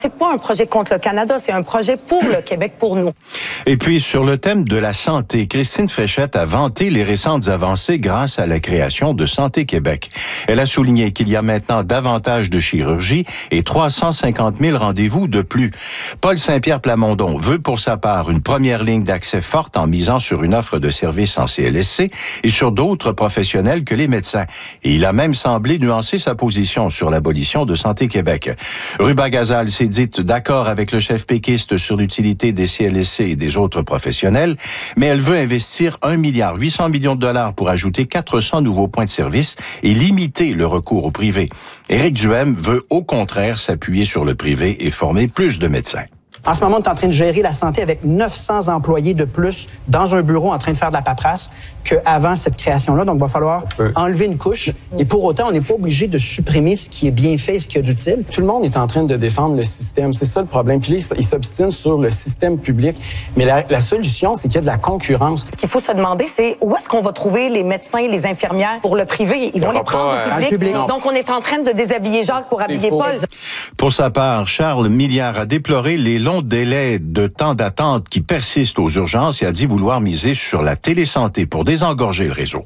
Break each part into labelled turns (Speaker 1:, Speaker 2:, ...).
Speaker 1: C'est pas un projet contre le Canada, c'est un projet pour le Québec, pour nous.
Speaker 2: Et puis, sur le thème de la santé, Christine Fréchette a vanté les récentes avancées grâce à la création de Santé Québec. Elle a souligné qu'il y a maintenant davantage de chirurgie et 350 000 rendez-vous de plus. Paul Saint-Pierre Plamondon veut pour sa part une première ligne d'accès forte en misant sur une offre de services en CLSC et sur d'autres professionnels que les médecins. Et il a même semblé nuancer sa position sur l'abolition de Santé Québec. Ruba Gazal s'est dite d'accord avec le chef péquiste sur l'utilité des CLSC et des autres professionnels, mais elle veut investir 1,8 milliard pour ajouter 400 nouveaux points de service et limiter le recours au privé. Éric Duhem veut au contraire s'appuyer sur le privé et former plus de médecins.
Speaker 3: En ce moment, on est en train de gérer la santé avec 900 employés de plus dans un bureau en train de faire de la paperasse qu'avant cette création-là. Donc, il va falloir enlever une couche. Et pour autant, on n'est pas obligé de supprimer ce qui est bien fait et ce qui a d'utile.
Speaker 4: Tout le monde est en train de défendre le système. C'est ça le problème. Puis là, ils s'obstinent sur le système public. Mais la solution, c'est qu'il y a de la concurrence.
Speaker 1: Ce qu'il faut se demander, c'est où est-ce qu'on va trouver les médecins, les infirmières pour le privé? Ils vont les prendre au public. Donc, on est en train de déshabiller Jacques pour habiller Paul.
Speaker 2: Pour sa part, Charles Milliard a déploré les longs délais de temps d'attente qui persistent aux urgences et a dit vouloir miser sur la télésanté pour désengorger le réseau.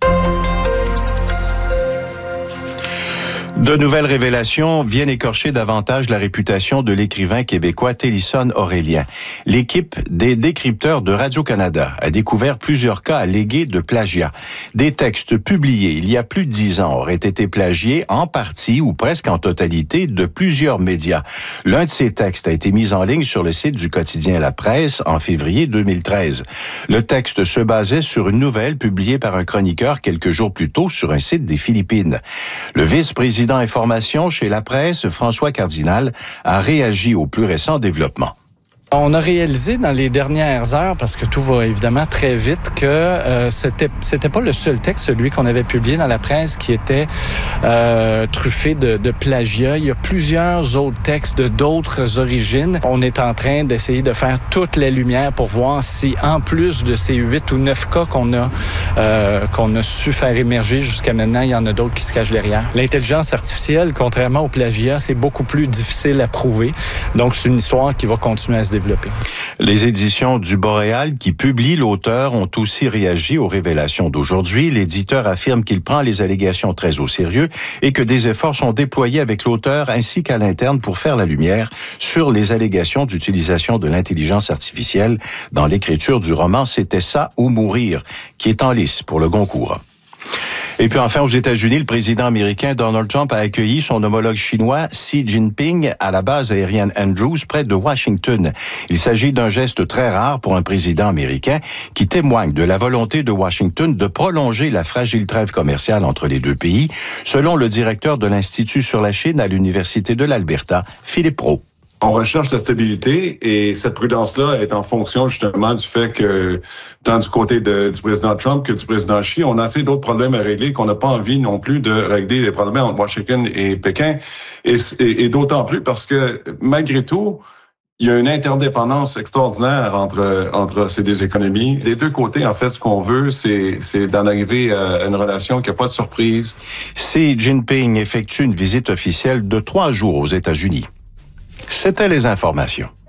Speaker 2: De nouvelles révélations viennent écorcher davantage la réputation de l'écrivain québécois Télisson Aurélien. L'équipe des décrypteurs de Radio-Canada a découvert plusieurs cas allégués de plagiat. Des textes publiés il y a plus de 10 ans auraient été plagiés en partie ou presque en totalité de plusieurs médias. L'un de ces textes a été mis en ligne sur le site du quotidien La Presse en février 2013. Le texte se basait sur une nouvelle publiée par un chroniqueur quelques jours plus tôt sur un site des Philippines. Le vice-président Information chez La Presse, François Cardinal, a réagi aux plus récents développements.
Speaker 5: On a réalisé dans les dernières heures, parce que tout va évidemment très vite, que c'était pas le seul texte, celui qu'on avait publié dans La Presse, qui était truffé de plagiat. Il y a plusieurs autres textes de d'autres origines. On est en train d'essayer de faire toute la lumière pour voir si, en plus de ces 8 ou 9 cas qu'on a su faire émerger jusqu'à maintenant, il y en a d'autres qui se cachent derrière. L'intelligence artificielle, contrairement au plagiat, c'est beaucoup plus difficile à prouver. Donc, c'est une histoire qui va continuer à se développer.
Speaker 2: Les éditions du Boréal qui publient l'auteur ont aussi réagi aux révélations d'aujourd'hui. L'éditeur affirme qu'il prend les allégations très au sérieux et que des efforts sont déployés avec l'auteur ainsi qu'à l'interne pour faire la lumière sur les allégations d'utilisation de l'intelligence artificielle dans l'écriture du roman « C'était ça ou mourir » qui est en lice pour le Goncourt. Et puis enfin, aux États-Unis, le président américain Donald Trump a accueilli son homologue chinois Xi Jinping à la base aérienne Andrews près de Washington. Il s'agit d'un geste très rare pour un président américain qui témoigne de la volonté de Washington de prolonger la fragile trêve commerciale entre les deux pays, selon le directeur de l'Institut sur la Chine à l'Université de l'Alberta, Philippe Rowe.
Speaker 6: On recherche la stabilité et cette prudence-là est en fonction justement du fait que tant du côté du président Trump que du président Xi, on a assez d'autres problèmes à régler qu'on n'a pas envie non plus de régler les problèmes entre Washington et Pékin. Et d'autant plus parce que malgré tout, il y a une interdépendance extraordinaire entre ces deux économies. Des deux côtés, en fait, ce qu'on veut, c'est d'en arriver à une relation qui n'a pas de surprise.
Speaker 2: Xi Jinping effectue une visite officielle de 3 jours aux États-Unis. C'était les informations.